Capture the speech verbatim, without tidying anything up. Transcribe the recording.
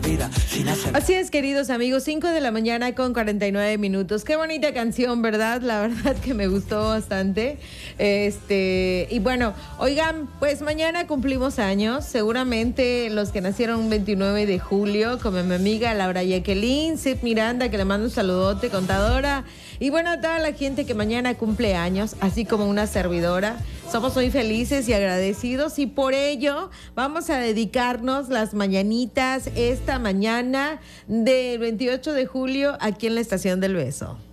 vida sin hacer... Así es, queridos amigos, cinco de la mañana con cuarenta y nueve minutos. Qué bonita canción, ¿verdad? La verdad que me gustó bastante. Este, y bueno, oigan, pues mañana cumplimos años. Seguramente los que nacieron un veintinueve de julio, como mi amiga Laura Jacqueline, Sid Miranda, que le mando un saludote, contadora. Y bueno, a toda la gente que mañana cumple años, así como una servidora. Somos muy felices y agradecidos y por ello vamos a dedicarnos las mañanitas esta mañana del veintiocho de julio aquí en la Estación del Beso.